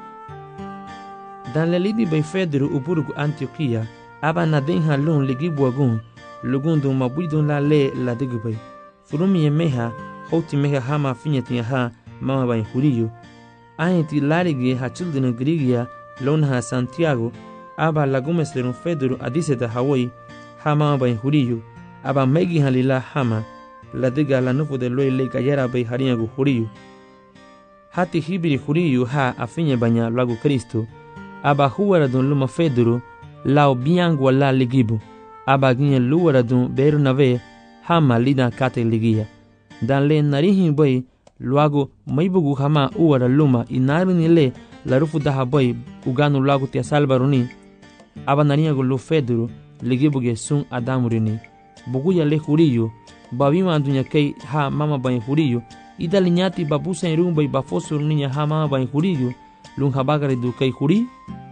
Dan lelidi bay Fedoro uburugu Antioquia, aba nadenha lun ligibuagun, lugundu mabudun la le la digubay. Furumi meha, hoti meha hama finyetinya ha mama bay huriyu. Ayeti larigi ha children grigia lon ha Santiago, aba lagumes lerun Fedoro adiseta Hawaii ha mama bay huriyu, aba megi halila hama, la diga la nufu de loy le gayara bay harinyagu huriyu. Hati hibiri huriyu ha afinye banya lagu Kristo, aba huwaradun luma Fedoro lao biangwa la ligibu, aba ginye luwaradun Bernabé hama lida kate ligia. Dan le narihin boy luagu maibugu hama uwara luma inaru ni le la rufu daha boy uganu luagu tia salbaruni, aba nariyagu lu Fedoro ligibuge sun adamurini. Buguya le huriyu, babima dunya kei ha mama bain huriyu, ida linyati babusa irumba ibafosuru ninya ha mama bain huriyu, lun habagare du kei huri.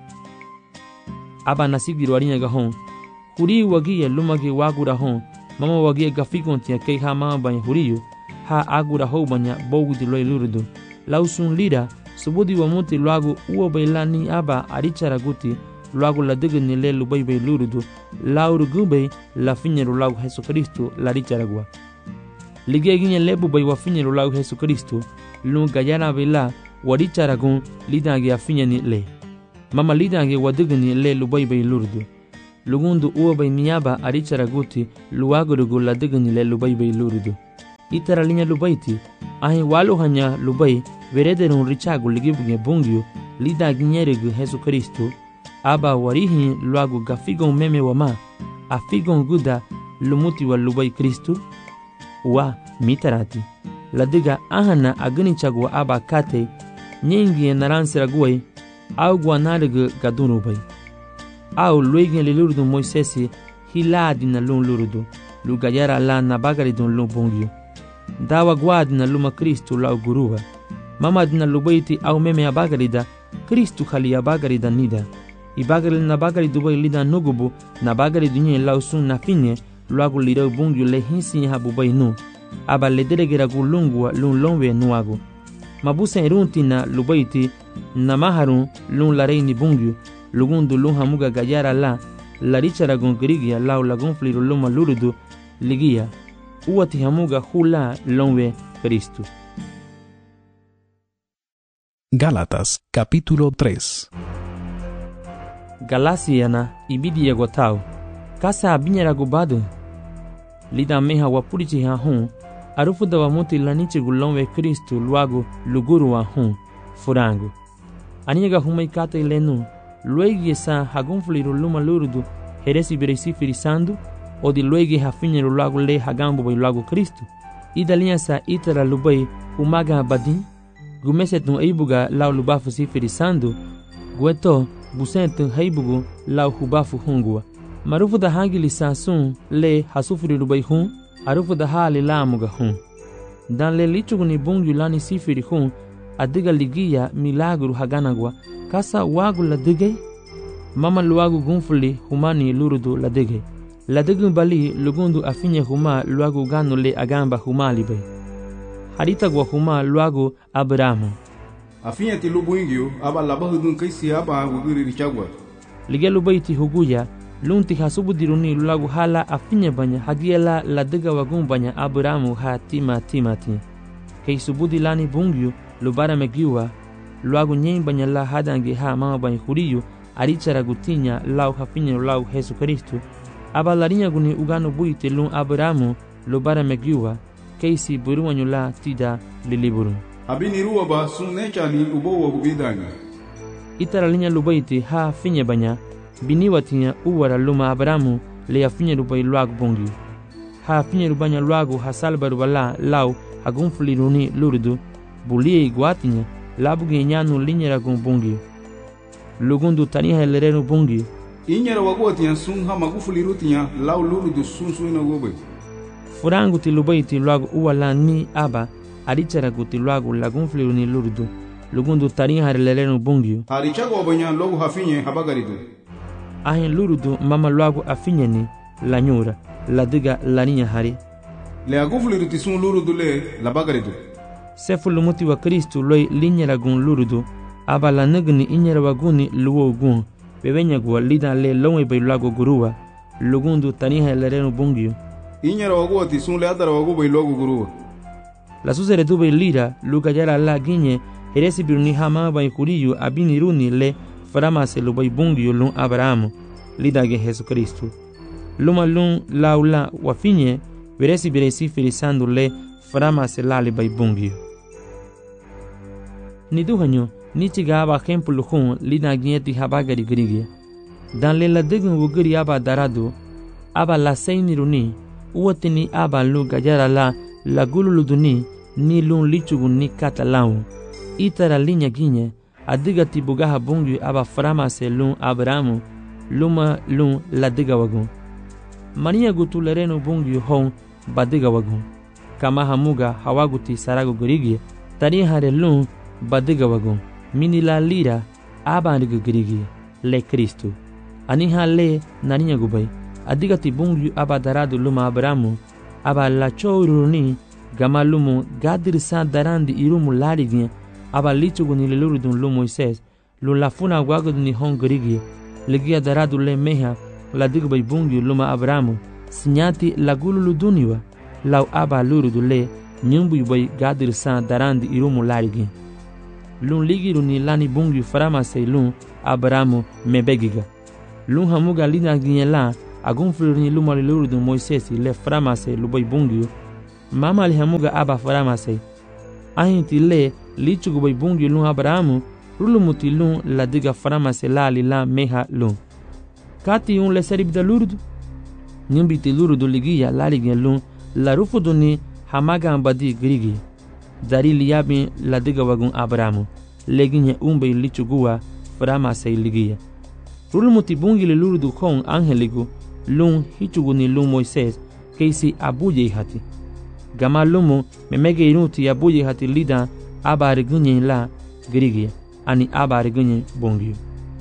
Aba nasigiru arinya gahon, huri wagia lumagi wagura hon, mama wagia gafikontia kei ha mama bain huriyu, ha agura ho banya bogu di loy lurudu. Lausun lira, subudi wamuti luagu uwa bailani aba arichara guti, luagu la digu ni le lubai bay lurudu, lauru gubay la finyeru luagu Jesu Kristu la richaragua. Ligia ginye lebu bay wa finyeru luagu Jesu Kristu, lun gayana bay la waricharagun lidangi a finyeni le. mama lidange wadugni le lubay bay lurdu lugundu uwa bay miyaba arichara guti luwagurugu ladugni le lubay bay lurdu itara linya lubayti ahi walu hanya lubay verederun richagu ligibuge bungyu lidagi nyerigu Yesu Kristu aba warihi luagu gafigon meme wama afigon guda lumuti wa lubay Kristu wa mitarati ladiga ahana agni chagwa aba kate nyingi naransira guay au guanarigu gadunubay au luigin lilurdu Moisesi hiladi na lun lurdu lugayara la nabagaridun lun bungyu dawa guadina luma Kristu la guruwa mama dina lubayti au meme abagarida Kristu khali abagarida nida ibagaril nabagaridu bay lida nugubu nabagaridu nye la usun nafinye luagu lirau bungyu le hinsi habu bay nu aba le deregera gulungwa lun lonwe nuagu mabusa irunti na lubayti na maharun lun lareini bungyu lugundu lun hamuga gayara la larichara gun grigia lau lagun fliru luma lurudu ligia uwati hamuga hula lonwe Kristu. Gálatas capítulo tres. Galasiana ibidi yagotau kasa abinyara gubadu lida meha wapurichi ha hun arufu da wamuti lanichi gulonwe Kristu luagu luguru wa hun furangu aniga humai kata ilenu luegi sa hagunfliru luma lurudu heresi beresi firisandu o di luegi hafinyeru luagu le hagambu bay luagu Kristu idalia sa itara lubai humaga badin gumesetun eibuga lau lubafu si firisandu gueto busentu heibugu lau hubafu hungua marufu da hangili sasun le hasufiri lubai hun arufu da hali lamuga hun dan le lichuguni bungyu lani sifiri hun adiga ligia milagru haganagwa kasa wagu ladigay mama luagu gunfuli humani lurudu ladigay ladigu bali lugundu afinye huma luagu ganu le agamba humali bay harita gwa huma luagu Abrahamu afinye ti lubu ingyo aba labahudun kaisi aba wugiri richagwa lige lubayti huguya lunti hasubu diruni luagu hala afinye banya hagiela ladiga wagun banya Abrahamu ha tima timati kei subudi lani bungyu lubara megiwa luagu nyen banya la hadange ha mama banya huriyu arichara gutinya lau hafinye lau Yesu Kristu aba larinya guni ugano buite lun Abrahamu lubara megiwa keisi buruwanyu la tida liliburu abini ruwa ba sun nechani ubo wa gubidanga itara linya lubayti ha finye banya biniwatinya uwara luma Abrahamu le afinye lubai luagu bungi ha finye lubanya luagu hasalbaru bala lau hagunfuliruni lurdu bulie iguatinya labuge nyanu linyera gun bungi lugundu taniha lerenu bungi inyera wagotinya sun ha magufulirutinya lau lurdu sun suina gobe furangu ti lubayti luagu uwala ni aba arichara guti luagu lagunfuliruni lurdu lugundu taniha lerenu bungi harichago banya logu hafinye habagaridu ahin lurdu mama luagu afinye ni lanyura ladiga laninya hari le agufuliruti sun lurdu le labagaridu sefu lumuti wa Kristu loi linyera gun lurudu aba la nagni inyera waguni luwo gun bebenya gwa lida le lonwe bay luagu guruwa lugundu taniha lerenu bungiyo inyera wagoti sun le adara wagu bay luagu guruwa la susere tu bay lira luka yara la ginye heresi biruni hama bay kuriyu abini runi le faramase lu bay bungiyo lun Abrahamu lida ge Yesu Kristu luma lun laula wafinye veresi beresi firisandu le faramase lali bay bungiyo ni duhanyo ni tiga aba hempu luhun lida gieti habagari grigia dan le la degun wugiri aba daradu aba la seini runi uwatini aba lu gajara la la gululuduni ni lun lichugun ni katalau itara linya ginye adiga tibugaha bungi aba faramase lun Abrahamu luma lun la diga wagun mania gutulerenu bungi hon badiga wagun kama hamuga hawaguti saragu grigia tani hare lun badiga wagun mini la lira abandiga grigi le Kristu aniha le naninya gubai adiga ti bungi aba daradu luma Abrahamu aba la choruni gama lumu gadir sa darandi irumu larigi aba lichuguni le lurudun lu Moises lu lafuna waguduni hon grigi legia daradu le meha la digbai bungi luma Abrahamu sinyati la gululu duniwa lau aba lurudu le nyumbu bai gadir sa darandi irumu larigi lun ligiru ni lani bungi faramase lun Abrahamu mebegiga. Lun hamuga lina ginyela agun fliru ni lumali lurudu Moisesi le faramase lubai bungi. Mama li hamuga aba faramase. Ahinti le lichugu bai bungi lun Abrahamu rulumuti lun la diga faramase la li la meha lun. Kati un le seribda lurudu. Nimbiti lurudu ligia la ligien lun la rufudu ni hamaga ambadi grigi. Dari liabi la diga wagun Abrahamu. Leginye umbe lichugua faramase ligia. Rulumuti bungi le lurudu kon angeligu lun hichugu ni lun Moises keisi abuye hati. Gama lumu memege inuti abuye hati lida abari gunye la grigia ani abari gunye bungi.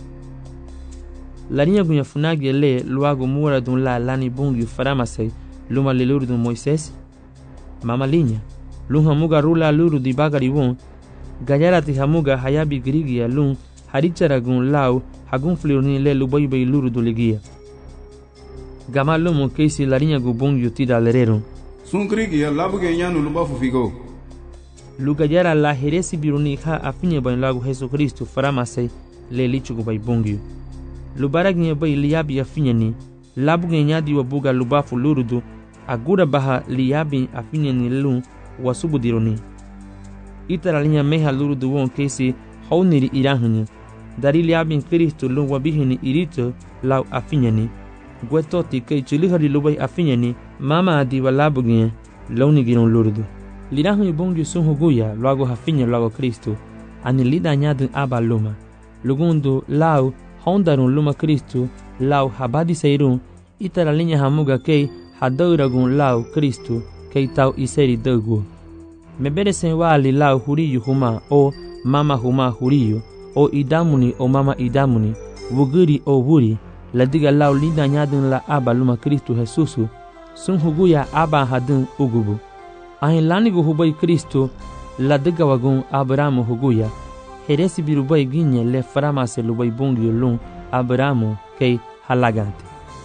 La niña gunya funagi le luago mura dun la lani bungi faramase luma le lurudu Moises. Mama linya lun hamuga rula luru di bagari won gayara ti hamuga hayabi grigia lun haricharagun lau hagun flirni le lubai bai luru do ligia. Gama lumu keisi la niña gu bungi tida lerero. Sun grigia labuge nyanu lubafu figo. Lugayara la heresi biruni ha afinye bai lagu Jesu Kristo faramase le lichugu bai bungi. Lubaragnya bai liabi afinye ni labuge nyadi wabuga lubafu lurudu agura baha liabi afinye ni lun wasubu dironi. Itara linya meha lurudu won keisi hauniri irahnya. Dari liabi Kristo lun wabihini irito lau afinye ni. Gwetoti kei chilihari lubai afinye ni mama adi walabuge launi giron lurudu. Lirahnya bungi sun huguya luago hafinye luago Kristo ani lida nyadu aba luma. Lugundu lau hondarun luma Kristo lau habadi seirun itara linya hamuga kei hadauragun lau Kristo kei tau iseri dogu. Mebere sen wali lau huriyu huma o mama huma huriyu o idamuni o mama idamuni wuguri o wuri ladiga lau lida nyadun la aba luma Kristo Jesusu sun huguya aba hadun ugubu. Ahin lanigu hubai Kristo ladiga wagun Abrahamu huguya heresi birubai ginye le faramase lubai bungi lun Abrahamu kei halagante.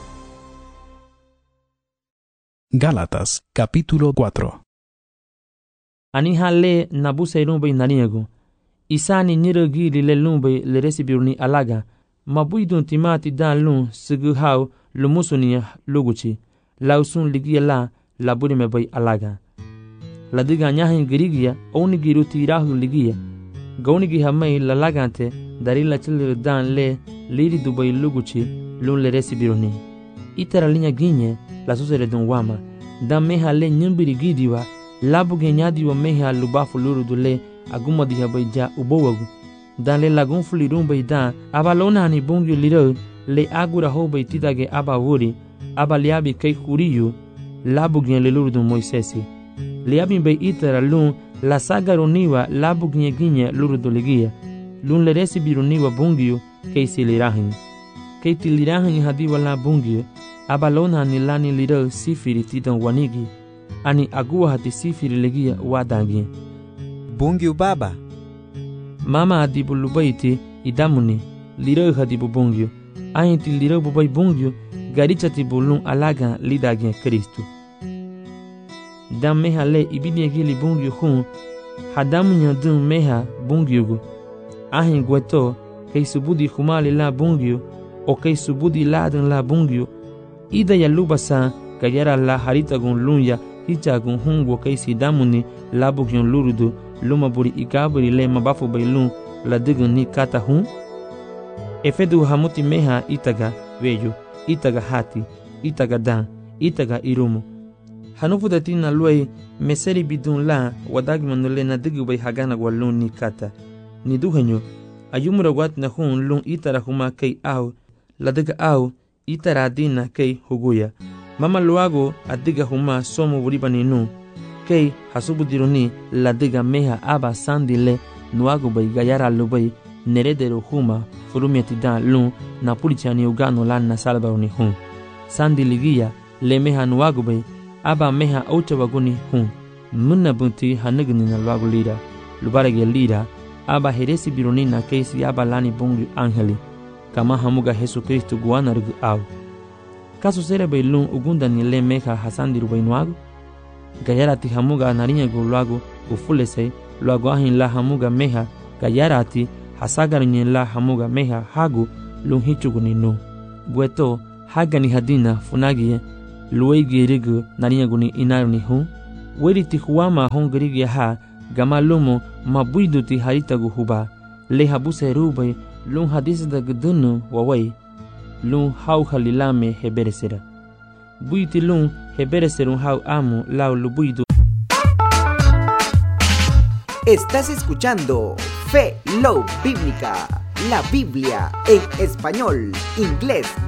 Gálatas capítulo cuatro. Ani hale nabuse rumbai naniego. Isani niragi le lumbai le resibiruni alaga. Mabuidun timati dan lun sigu hau lumusuni luguchi. Lausun ligia la laburi mebai alaga. Ladiga nyahin girigia oni giruti rahu ligia. Gaunigi hamai lalagante dari la chilir dan le liri dubai luguchi lun le resibiruni. Itara linya ginye la susere dun wama dan meha le nyumbiri gidiwa labuge nyadiwa meha lubafu lurudu le aguma diha baija ubowagu dan le lagun fulirun baida abalona ni bungi liro le agura ho baitidage aba wuri aba liabi kei kuriyu labuge le lurudu Moisesi liabi bai itara lun la sagaroniwa labuge ginye lurudu ligia lun le resibiruniwa bungiu kei silirahin kei tilirahin hadiwa la bungiu abalona ni lani liro sifiri tidan wanigi ani agua hati sifiri legia wadangi Bungiu baba. Mama adibu lubaiti idamuni liro hadibu bungiu ahinti liro bubai bungiu garichati bulun alaga lidagi Kristo. Dam meha le ibidi gili bungiu hun hadamu nyadun meha bungiugu ahin gweto kei subudi humali la bungiu o kei subudi ladan la bungiu ida ya lubasa kayara la haritagun lunya hichagun hungo kaisi damuni labugyun lurudu luma buri ikaburi le mabafu bailun la digun ni kata hun efedu hamuti meha itaga veyu itaga hati itaga dan itaga irumu hanufu datina luai meseri bidun la wadagmanu le na digu bai hagana walun ni kata ni duhanyo ayumura wat na hun lun itara huma kei au la diga au itara dina kei huguya mama luago adiga huma somo buribani nu kei hasubu diruni la diga meha aba sandile nuago bai gayara lubai neredero huma furumiati dan lun na pulichani ugano lan na salba uni hun sandi ligia le meha nuago bai aba meha ocha waguni hun munna bunti hanagni na luago lira lubarage lira aba heresi biruni na keisi aba lani bungi angeli kama hamuga Jesu Kristo guana rugu au kaso sere bai lun ugunda ni le meha hasandiru bai nuago gayara ti hamuga narinya gu luago ufulese luago ahin la hamuga meha gayarati hasagarinye la hamuga meha hagu lung hichuguni nu. Bueto hagani hadina funagie luegi rigu nariaguni inaruni hu. Weriti huama hongirigi ha gamalumo mabuiduti haritagu huba. Le habuse rubai lung hadisda gdunu wawai. Lung hau halilame heberesera. Buiti lung hebereserun hau amu lau lubuidu. Estás escuchando Fe Love Bíblica, la Biblia en español, inglés